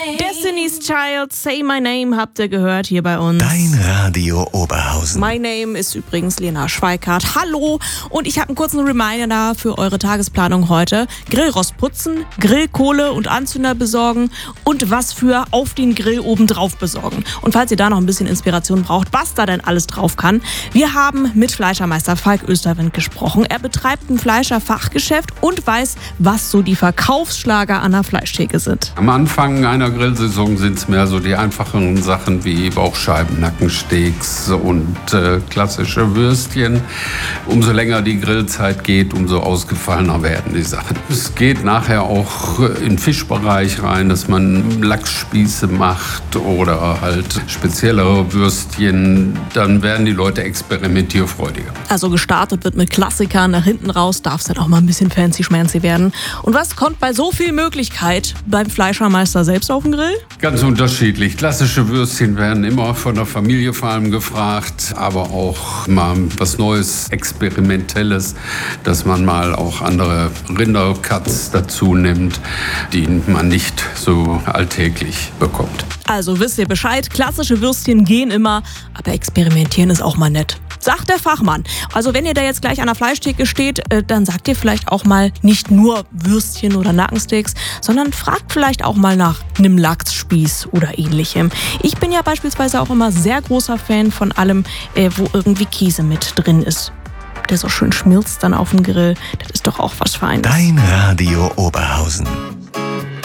Destiny's Child, Say My Name habt ihr gehört hier bei uns. Dein Radio Oberhausen. My Name ist übrigens Lena Schweikart. Hallo, und ich habe einen kurzen Reminder da für eure Tagesplanung heute. Grillrost putzen, Grillkohle und Anzünder besorgen und was für auf den Grill obendrauf besorgen. Und falls ihr da noch ein bisschen Inspiration braucht, was da denn alles drauf kann, wir haben mit Fleischermeister Falk Österwind gesprochen. Er betreibt ein Fleischerfachgeschäft und weiß, was so die Verkaufsschlager an der Fleischtheke sind. Am Anfang einer Grillsaison sind es mehr so die einfacheren Sachen wie Bauchscheiben, Nackensteaks und klassische Würstchen. Umso länger die Grillzeit geht, umso ausgefallener werden die Sachen. Es geht nachher auch in den Fischbereich rein, dass man Lachsspieße macht oder halt speziellere Würstchen. Dann werden die Leute experimentierfreudiger. Also gestartet wird mit Klassikern, nach hinten raus darf es dann auch mal ein bisschen fancy-schmancy werden. Und was kommt bei so viel Möglichkeit beim Fleischermeister selbst auf den Grill? Ganz unterschiedlich. Klassische Würstchen werden immer von der Familie vor allem gefragt, aber auch mal was Neues, Experimentelles, dass man mal auch andere Rindercuts dazu nimmt, die man nicht so alltäglich bekommt. Also wisst ihr Bescheid, klassische Würstchen gehen immer, aber experimentieren ist auch mal nett. Sagt der Fachmann. Also wenn ihr da jetzt gleich an der Fleischtheke steht, dann sagt ihr vielleicht auch mal nicht nur Würstchen oder Nackensteaks, sondern fragt vielleicht auch mal nach einem Lachsspieß oder ähnlichem. Ich bin ja beispielsweise auch immer sehr großer Fan von allem, wo irgendwie Käse mit drin ist. Der so schön schmilzt dann auf dem Grill. Das ist doch auch was Feines. Dein Radio Oberhausen.